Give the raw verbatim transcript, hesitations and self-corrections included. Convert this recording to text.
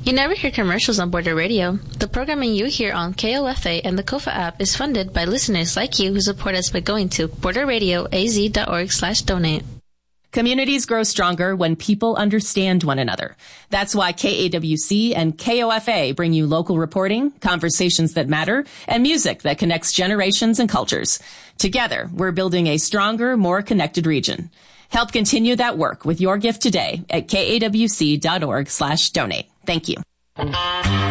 You never hear commercials on Border Radio. The programming you hear on K O F A and the Kofa app is funded by listeners like you who support us by going to borderradioaz.org slash donate. Communities grow stronger when people understand one another. That's why K A W C and K O F A bring you local reporting, conversations that matter, and music that connects generations and cultures. Together, we're building a stronger, more connected region. Help continue that work with your gift today at kawc.org slash donate. Thank you.